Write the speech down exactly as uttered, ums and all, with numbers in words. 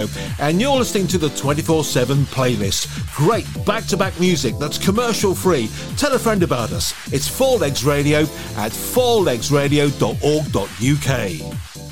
and you're listening to the twenty-four seven playlist. Great back-to-back music that's commercial-free. Tell a friend about us. It's Four Legs Radio at four legs radio dot org dot uk.